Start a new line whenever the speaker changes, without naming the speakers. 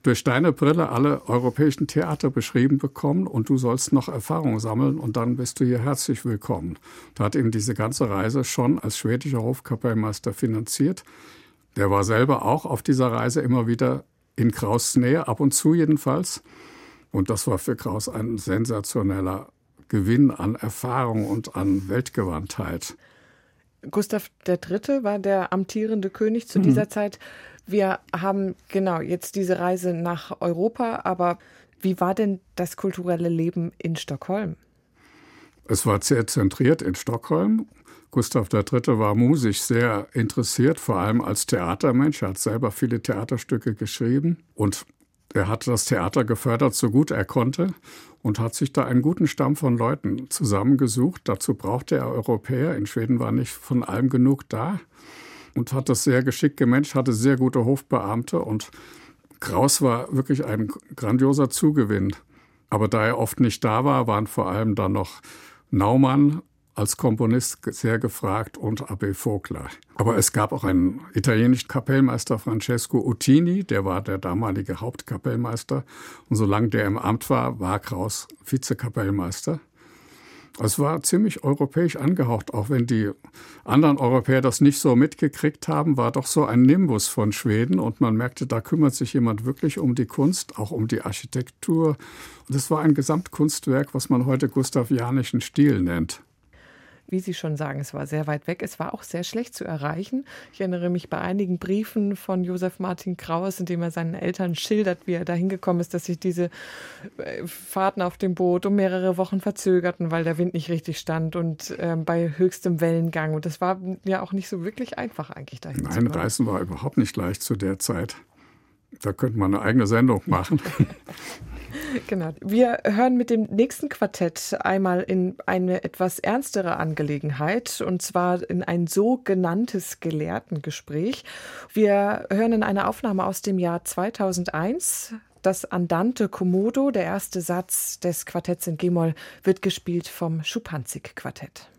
durch deine Brille alle europäischen Theater beschrieben bekommen und du sollst noch Erfahrung sammeln und dann bist du hier herzlich willkommen. Da hat ihm diese ganze Reise schon als schwedischer Hofkapellmeister finanziert. Der war selber auch auf dieser Reise immer wieder in Krauss' Nähe, ab und zu jedenfalls. Und das war für Krauss ein sensationeller Gewinn an Erfahrung und an Weltgewandtheit.
Gustav III. War der amtierende König zu dieser Zeit. Wir haben jetzt diese Reise nach Europa, aber wie war denn das kulturelle Leben in Stockholm?
Es war sehr zentriert in Stockholm. Gustav III. War musisch sehr interessiert, vor allem als Theatermensch. Er hat selber viele Theaterstücke geschrieben und er hat das Theater gefördert, so gut er konnte und hat sich da einen guten Stamm von Leuten zusammengesucht. Dazu brauchte er Europäer. In Schweden war nicht von allem genug da und hat das sehr geschickt gemanagt, hatte sehr gute Hofbeamte und Krauss war wirklich ein grandioser Zugewinn. Aber da er oft nicht da war, waren vor allem dann noch Naumann als Komponist sehr gefragt und Abbé Vogler. Aber es gab auch einen italienischen Kapellmeister, Francesco Uttini, der war der damalige Hauptkapellmeister. Und solange der im Amt war, war Krauss Vizekapellmeister. Es war ziemlich europäisch angehaucht, auch wenn die anderen Europäer das nicht so mitgekriegt haben, war doch so ein Nimbus von Schweden und man merkte, da kümmert sich jemand wirklich um die Kunst, auch um die Architektur. Und es war ein Gesamtkunstwerk, was man heute gustavianischen Stil nennt.
Wie Sie schon sagen, es war sehr weit weg. Es war auch sehr schlecht zu erreichen. Ich erinnere mich bei einigen Briefen von Josef Martin Krauss, in dem er seinen Eltern schildert, wie er da hingekommen ist, dass sich diese Fahrten auf dem Boot um mehrere Wochen verzögerten, weil der Wind nicht richtig stand und bei höchstem Wellengang. Und das war ja auch nicht so wirklich einfach eigentlich dahin zu kommen.
Nein, Reisen war überhaupt nicht leicht zu der Zeit. Da könnte man eine eigene Sendung machen.
Genau. Wir hören mit dem nächsten Quartett einmal in eine etwas ernstere Angelegenheit, und zwar in ein sogenanntes Gelehrtengespräch. Wir hören in einer Aufnahme aus dem Jahr 2001. Das Andante Commodo, der erste Satz des Quartetts in G-Moll, wird gespielt vom Schuppanzig-Quartett.